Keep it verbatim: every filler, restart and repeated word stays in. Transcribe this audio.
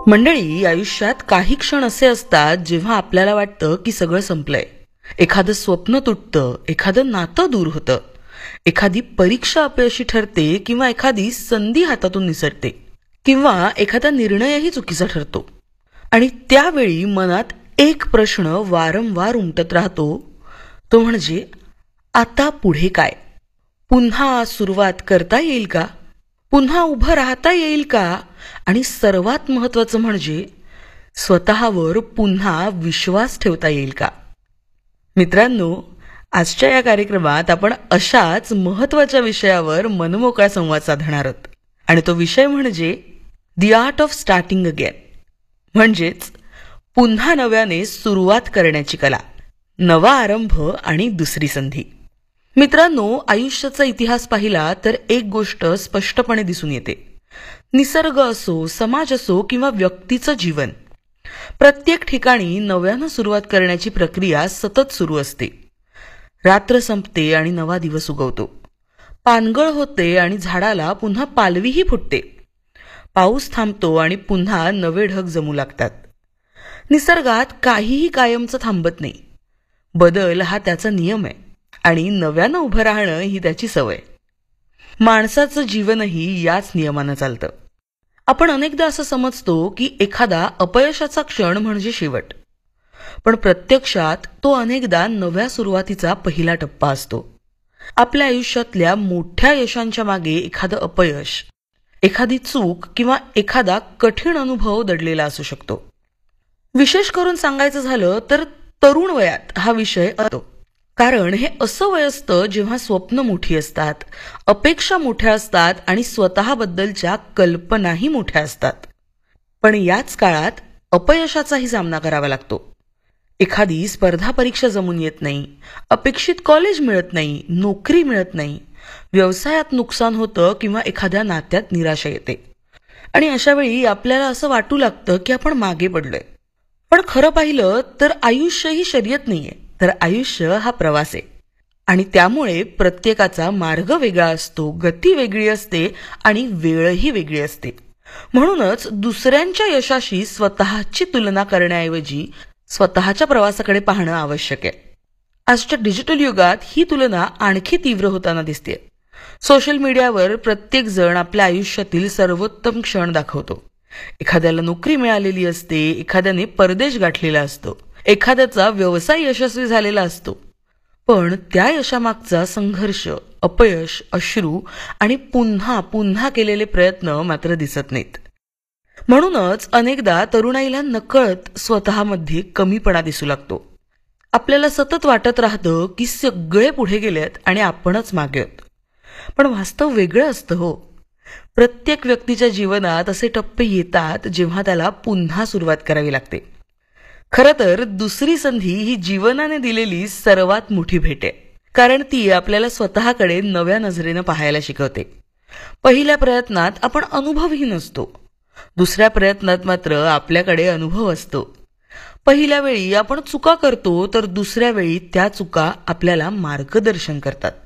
मंडळी, आयुष्यात काही क्षण असे असतात जेव्हा आपल्याला वाटतं की सगळं संपलंय. एखादं स्वप्न तुटतं, एखादं नातं दूर होतं, एखादी परीक्षा अपयशी ठरते किंवा एखादी संधी हातातून निसटते किंवा एखादा निर्णयही चुकीचा ठरतो. आणि त्यावेळी मनात एक प्रश्न वारंवार उमटत राहतो, तो म्हणजे आता पुढे काय? पुन्हा सुरुवात करता येईल का? पुन्हा उभं राहता येईल का? आणि सर्वात महत्त्वाचं म्हणजे स्वतःवर पुन्हा विश्वास ठेवता येईल का? मित्रांनो, आजच्या या कार्यक्रमात आपण अशाच महत्त्वाच्या विषयावर मनमोकळा संवाद साधणार आहोत. आणि तो विषय म्हणजे the art of starting again, म्हणजेच पुन्हा नव्याने सुरुवात करण्याची कला, नवा आरंभ आणि दुसरी संधी. मित्रांनो, आयुष्याचा इतिहास पाहिला तर एक गोष्ट स्पष्टपणे दिसून येते. निसर्ग असो, समाज असो किंवा व्यक्तीचं जीवन, प्रत्येक ठिकाणी नव्यानं सुरुवात करण्याची प्रक्रिया सतत सुरू असते. रात्र संपते आणि नवा दिवस उगवतो. पानगळ होते आणि झाडाला पुन्हा पालवीही फुटते. पाऊस थांबतो आणि पुन्हा नवे ढग जमू लागतात. निसर्गात काहीही कायमचं थांबत नाही. बदल हा त्याचा नियम आहे आणि नव्यानं उभं राहणं ही त्याची सवय. माणसाचं जीवनही याच नियमानं चालतं. आपण अनेकदा असं समजतो की एखादा अपयशाचा क्षण म्हणजे शेवट, पण प्रत्यक्षात तो अनेकदा नव्या सुरुवातीचा पहिला टप्पा असतो. आपल्या आयुष्यातल्या मोठ्या यशांच्या मागे एखादं अपयश, एखादी चूक किंवा एखादा कठीण अनुभव दडलेला असू शकतो. विशेष करून सांगायचं झालं तर तरुण वयात हा विषय असतो. कारण हे असं वय असतं जेव्हा स्वप्न मोठी असतात, अपेक्षा मोठ्या असतात आणि स्वतःबद्दलच्या कल्पनाही मोठ्या असतात. पण याच काळात अपयशाचाही सामना करावा लागतो. एखादी स्पर्धा परीक्षा जमून येत नाही, अपेक्षित कॉलेज मिळत नाही, नोकरी मिळत नाही, व्यवसायात नुकसान होतं किंवा एखाद्या नात्यात निराशा येते. आणि अशा वेळी आपल्याला असं वाटू लागतं की आपण मागे पडलोय. पण खरं पाहिलं तर आयुष्य ही शर्यत नाहीये, तर आयुष्य हा प्रवास आहे. आणि त्यामुळे प्रत्येकाचा मार्ग वेगळा असतो, गती वेगळी असते आणि वेळही वेगळी असते. म्हणूनच दुसऱ्यांच्या यशाशी स्वतःची तुलना करण्याऐवजी स्वतःच्या प्रवासाकडे पाहणं आवश्यक आहे. आजच्या डिजिटल युगात ही तुलना आणखी तीव्र होताना दिसते. सोशल मीडियावर प्रत्येक जण आपल्या आयुष्यातील सर्वोत्तम क्षण दाखवतो. एखाद्याला नोकरी मिळालेली असते, एखाद्याने परदेश गाठलेला असतो, एखाद्याचा व्यवसाय यशस्वी झालेला असतो. पण त्या यशामागचा संघर्ष, अपयश, अश्रू आणि पुन्हा पुन्हा केलेले प्रयत्न मात्र दिसत नाहीत. म्हणूनच अनेकदा तरुणाईला नकळत स्वतःमध्ये कमीपणा दिसू लागतो. आपल्याला सतत वाटत राहतं की सगळे पुढे गेलेत आणि आपणच मागे आहोत. पण वास्तव वेगळं असतं हो. प्रत्येक व्यक्तीच्या जीवनात असे टप्पे येतात जेव्हा त्याला पुन्हा सुरुवात करावी लागते. खरं तर दुसरी संधी ही जीवनाने दिलेली सर्वात मोठी भेट आहे. कारण ती आपल्याला स्वतःकडे नव्या नजरेनं पाहायला शिकवते. पहिल्या प्रयत्नात आपण अनुभवही नसतो, दुसऱ्या प्रयत्नात मात्र आपल्याकडे अनुभव असतो. पहिल्या वेळी आपण चुका करतो तर दुसऱ्या वेळी त्या चुका आपल्याला मार्गदर्शन करतात.